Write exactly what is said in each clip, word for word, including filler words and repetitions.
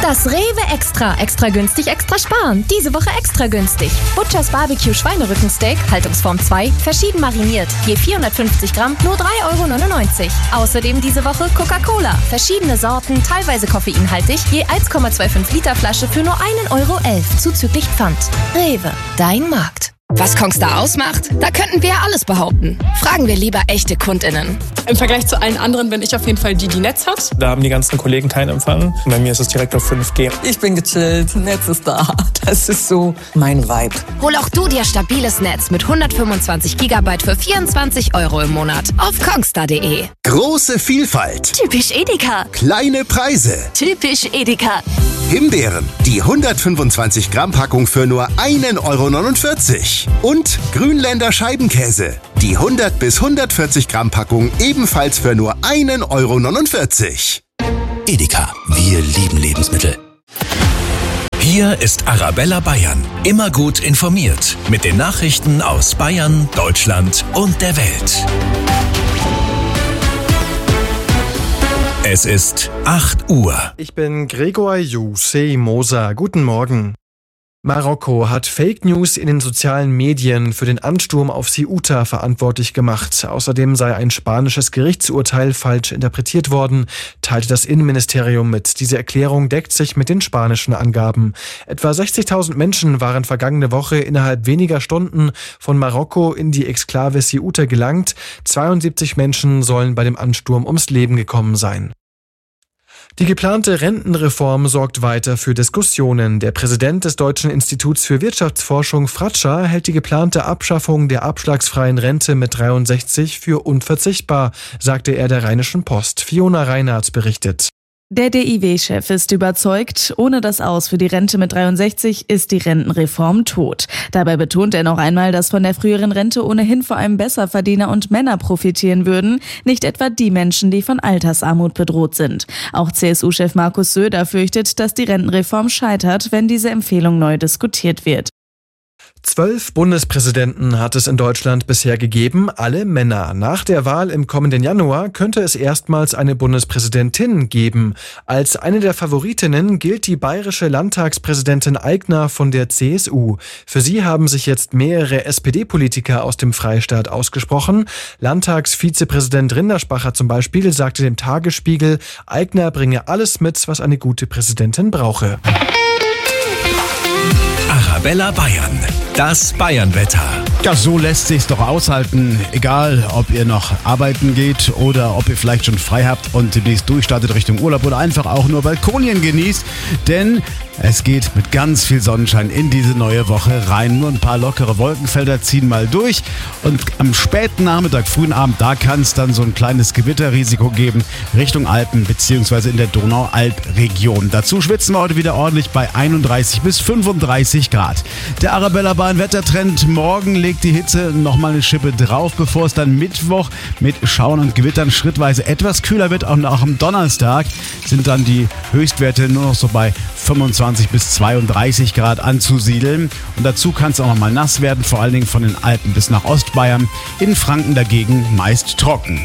Das Rewe Extra. Extra günstig, extra sparen. Diese Woche extra günstig. Butchers Barbecue Schweinerückensteak, Haltungsform zwei, verschieden mariniert. Je vierhundertfünfzig Gramm, nur drei Euro neunundneunzig. Außerdem diese Woche Coca-Cola. Verschiedene Sorten, teilweise koffeinhaltig. Je eins Komma fünfundzwanzig Liter Flasche für nur ein Euro elf. Zuzüglich Pfand. Rewe, dein Markt. Was Kongstar ausmacht? Da könnten wir ja alles behaupten. Fragen wir lieber echte KundInnen. Im Vergleich zu allen anderen bin ich auf jeden Fall die, die Netz hat. Da haben die ganzen Kollegen keinen Empfang. Bei mir ist es direkt auf fünf G. Ich bin gechillt, Netz ist da. Das ist so mein Vibe. Hol auch du dir stabiles Netz mit hundertfünfundzwanzig Gigabyte für vierundzwanzig Euro im Monat auf kongstar punkt de. Große Vielfalt. Typisch Edeka. Kleine Preise. Typisch Edeka. Himbeeren, die hundertfünfundzwanzig Gramm Packung für nur ein Euro neunundvierzig. Und Grünländer Scheibenkäse, die hundert bis hundertvierzig Gramm Packung ebenfalls für nur ein Euro neunundvierzig. Edeka, wir lieben Lebensmittel. Hier ist Arabella Bayern. Immer gut informiert mit den Nachrichten aus Bayern, Deutschland und der Welt. Es ist acht Uhr. Ich bin Gregor Jusei Moser. Guten Morgen. Marokko hat Fake News in den sozialen Medien für den Ansturm auf Ceuta verantwortlich gemacht. Außerdem sei ein spanisches Gerichtsurteil falsch interpretiert worden, teilte das Innenministerium mit. Diese Erklärung deckt sich mit den spanischen Angaben. Etwa sechzigtausend Menschen waren vergangene Woche innerhalb weniger Stunden von Marokko in die Exklave Ceuta gelangt. zweiundsiebzig Menschen sollen bei dem Ansturm ums Leben gekommen sein. Die geplante Rentenreform sorgt weiter für Diskussionen. Der Präsident des Deutschen Instituts für Wirtschaftsforschung, Fratscher, hält die geplante Abschaffung der abschlagsfreien Rente mit dreiundsechzig für unverzichtbar, sagte er der Rheinischen Post. Fiona Reinhardt berichtet. Der D I W-Chef ist überzeugt, ohne das Aus für die Rente mit dreiundsechzig ist die Rentenreform tot. Dabei betont er noch einmal, dass von der früheren Rente ohnehin vor allem Besserverdiener und Männer profitieren würden, nicht etwa die Menschen, die von Altersarmut bedroht sind. Auch C S U-Chef Markus Söder fürchtet, dass die Rentenreform scheitert, wenn diese Empfehlung neu diskutiert wird. Zwölf Bundespräsidenten hat es in Deutschland bisher gegeben, alle Männer. Nach der Wahl im kommenden Januar könnte es erstmals eine Bundespräsidentin geben. Als eine der Favoritinnen gilt die bayerische Landtagspräsidentin Aigner von der C S U. Für sie haben sich jetzt mehrere S P D-Politiker aus dem Freistaat ausgesprochen. Landtagsvizepräsident Rindersbacher zum Beispiel sagte dem Tagesspiegel, Aigner bringe alles mit, was eine gute Präsidentin brauche. Arabella Bayern, das Bayernwetter. Ja, so lässt sich's doch aushalten. Egal, ob ihr noch arbeiten geht oder ob ihr vielleicht schon frei habt und demnächst durchstartet Richtung Urlaub oder einfach auch nur Balkonien genießt. Denn es geht mit ganz viel Sonnenschein in diese neue Woche rein. Nur ein paar lockere Wolkenfelder ziehen mal durch. Und am späten Nachmittag, frühen Abend, da kann es dann so ein kleines Gewitterrisiko geben Richtung Alpen bzw. in der Donau-Alp-Region. Dazu schwitzen wir heute wieder ordentlich bei einunddreißig bis fünfunddreißig Grad. Der Arabella Bayern Wettertrend. Morgen legt die Hitze nochmal eine Schippe drauf, bevor es dann Mittwoch mit Schauern und Gewittern schrittweise etwas kühler wird. Und auch am Donnerstag sind dann die Höchstwerte nur noch so bei fünfundzwanzig bis zweiunddreißig Grad anzusiedeln. Und dazu kann es auch noch mal nass werden, vor allen Dingen von den Alpen bis nach Ostbayern. In Franken dagegen meist trocken.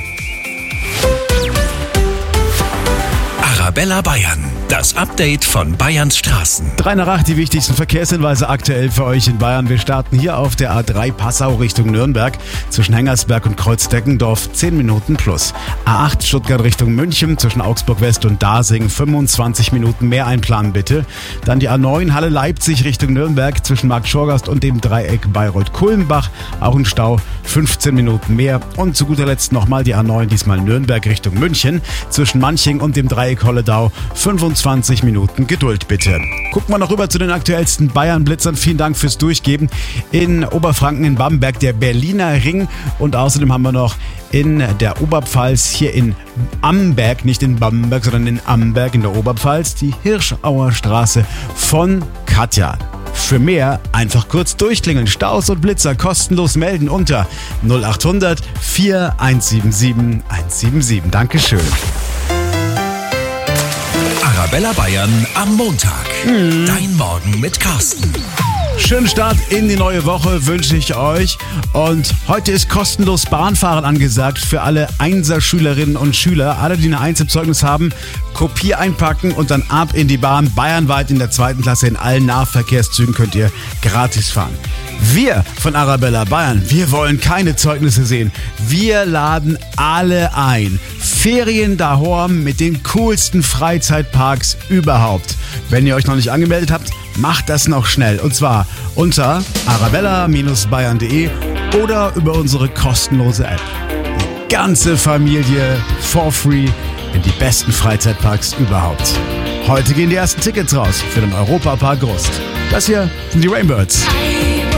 Arabella Bayern, das Update von Bayerns Straßen. drei nach acht, die wichtigsten Verkehrshinweise aktuell für euch in Bayern. Wir starten hier auf der A drei Passau Richtung Nürnberg. Zwischen Hengersberg und Kreuzdeckendorf zehn Minuten plus. A acht Stuttgart Richtung München zwischen Augsburg West und Dasing fünfundzwanzig Minuten mehr einplanen bitte. Dann die A neun Halle Leipzig Richtung Nürnberg zwischen Markt Schorgast und dem Dreieck Bayreuth-Kulmbach. Auch ein Stau, fünfzehn Minuten mehr. Und zu guter Letzt nochmal die A neun, diesmal Nürnberg Richtung München zwischen Manching und dem Dreieck Holledau. fünfundzwanzig Minuten Geduld bitte. Gucken wir noch rüber zu den aktuellsten Bayern-Blitzern. Vielen Dank fürs Durchgeben. In Oberfranken, in Bamberg, der Berliner Ring. Und außerdem haben wir noch in der Oberpfalz, hier in Amberg, nicht in Bamberg, sondern in Amberg in der Oberpfalz, die Hirschauer Straße von Katja. Für mehr einfach kurz durchklingeln. Staus und Blitzer kostenlos melden unter null achthundert vier eins sieben sieben eins sieben sieben. Dankeschön. Arabella Bayern am Montag. Mhm. Dein Morgen mit Carsten. Schönen Start in die neue Woche wünsche ich euch. Und heute ist kostenlos Bahnfahren angesagt für alle Einser-Schülerinnen und Schüler. Alle, die eine Eins im Zeugnis haben, Kopie einpacken und dann ab in die Bahn. Bayernweit in der zweiten Klasse in allen Nahverkehrszügen könnt ihr gratis fahren. Wir von Arabella Bayern, wir wollen keine Zeugnisse sehen. Wir laden alle ein. Ferien daheim mit den coolsten Freizeitparks überhaupt. Wenn ihr euch noch nicht angemeldet habt, macht das noch schnell. Und zwar unter arabella Bindestrich bayern punkt de oder über unsere kostenlose App. Die ganze Familie for free in die besten Freizeitparks überhaupt. Heute gehen die ersten Tickets raus für den Europapark Rust. Das hier sind die Rainbirds.